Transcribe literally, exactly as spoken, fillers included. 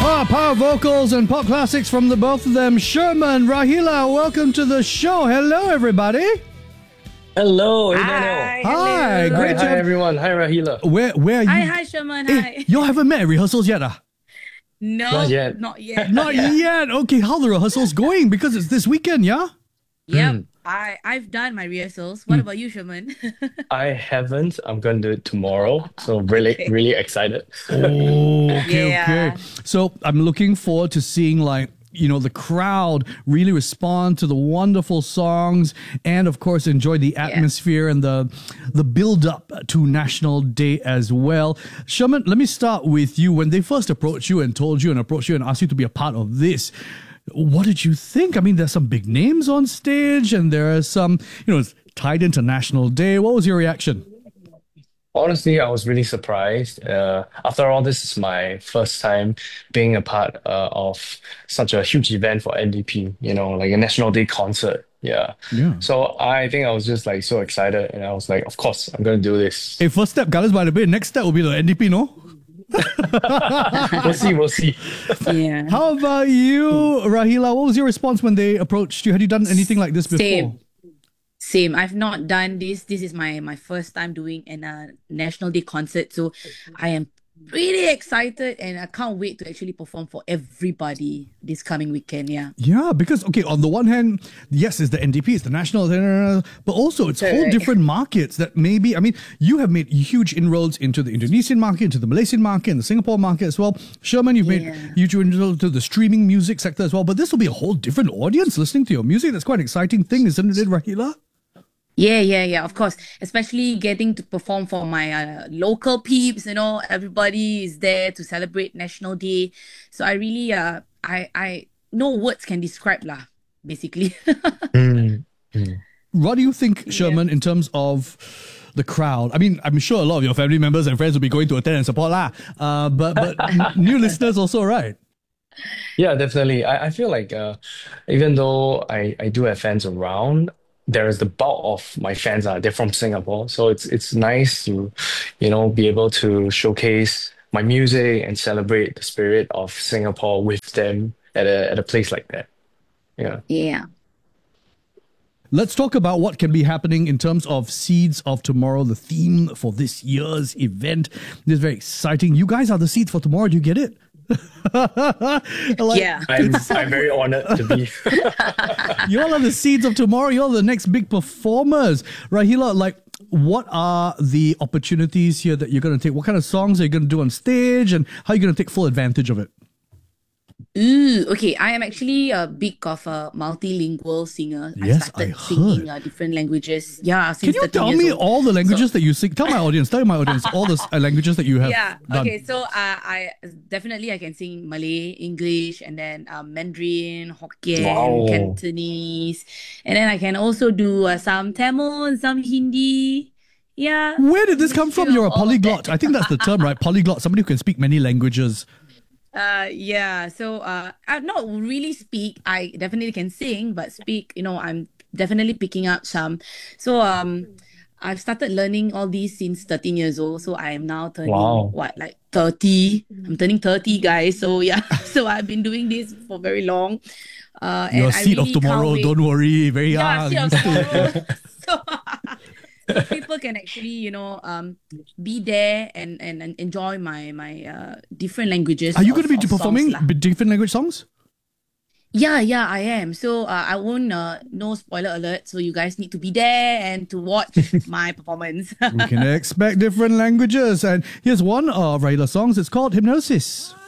Power, power vocals and pop classics from the both of them. Sherman, Rahila, welcome to the show. Hello, everybody. Hello, hey, Hi. Hi, Hello. great Hi, to hi have- everyone. Hi, Rahila. Where, where are you? Hi, hi, Sherman. Hey, Hi. y'all haven't met at rehearsals yet, ah? No, Not yet. Not yet. Not yet. Okay, how the rehearsals going? Because it's this weekend, yeah? Yep. Mm. I, I've done my rehearsals. What about you, Sherman? I haven't. I'm going to do it tomorrow. So really, Okay. really excited. Oh, okay, Yeah. okay. So I'm looking forward to seeing, like, you know, the crowd really respond to the wonderful songs and, of course, enjoy the atmosphere and the the build up to National Day as well. Sherman, let me start with you. When they first approached you and told you and approached you and asked you to be a part of this, what did you think? I mean, there's some big names on stage and there are some, you know, it's tied into National Day. What was your reaction? Honestly, I was really surprised. Uh, after all, this is my first time being a part uh, of such a huge event for N D P, you know, like a National Day concert. Yeah. Yeah. So I think I was just like so excited. And I was like, of course, I'm going to do this. Hey, first step, Gallus, by the way, next step will be the N D P, no? We'll see, we'll see. Yeah. How about you, Rahila? What was your response when they approached you? Had you done anything like this before? Same. Same. I've not done this. This is my my first time doing an uh, National Day concert. So I am pretty excited and I can't wait to actually perform for everybody this coming weekend. Yeah. Yeah, because, okay, on the one hand, yes, it's the N D P, it's the national, but also it's whole Correct. different markets that maybe, I mean, you have made huge inroads into the Indonesian market, into the Malaysian market, and the Singapore market as well. Sherman, you've Yeah. made huge inroads to the streaming music sector as well, but this will be a whole different audience listening to your music. That's quite an exciting thing, isn't it, Rahila? Yeah, yeah, yeah, of course. Especially getting to perform for my uh, local peeps, you know, everybody is there to celebrate National Day. So I really, uh, I, I, no words can describe lah, basically. Mm, mm. What do you think, Sherman, in terms of the crowd? I mean, I'm sure a lot of your family members and friends will be going to attend and support lah. Uh, but but new listeners also, right? Yeah, definitely. I, I feel like uh, even though I, I do have fans around, there is the bulk of my fans are they're from Singapore. So it's it's nice to, you know, be able to showcase my music and celebrate the spirit of Singapore with them at a at a place like that. Yeah. Yeah. Let's talk about what can be happening in terms of Seeds of Tomorrow, the theme for this year's event. This is very exciting. You guys are the Seeds for Tomorrow. Do you get it? Like, Yeah. I'm I'm very honored to be. you all are the Seeds of Tomorrow. You're the next big performers. Rahila, like, what are the opportunities here that you're going to take? What kind of songs are you going to do on stage and how are you going to take full advantage of it? Ooh, okay. I am actually a big of a multilingual singer. Yes, I started I singing heard. uh, different languages. Yeah, Can since you thirteen tell years me old. all the languages that you sing? Tell my audience, tell my audience all the uh, languages that you have Yeah. done. Okay. So, uh, I definitely I can sing Malay, English, and then um, Mandarin, Hokkien, Wow. Cantonese, and then I can also do uh, some Tamil and some Hindi. Yeah. Where did this come from? Mixture You're a of all of polyglot. that. I think that's the term, right? Polyglot, somebody who can speak many languages. Uh, yeah. So, uh, I not really speak. I definitely can sing, but speak, you know, I'm definitely picking up some. So, um, I've started learning all these since thirteen years old. So I am now turning Wow. what, like thirty. I'm turning thirty, guys. So yeah. So I've been doing this for very long. Uh, and Your I seed really of tomorrow, can't wait. don't worry, very Yeah, young. seed of tomorrow. so, so people can actually, you know, um, be there and, and, and enjoy my my uh different languages. Are you of- going to be of songs performing lah. b- different language songs? Yeah, yeah, I am. So uh, I won't, uh, no spoiler alert. So you guys need to be there and to watch my performance. We can expect different languages. And here's one of Rahila's songs. It's called Hypnosis.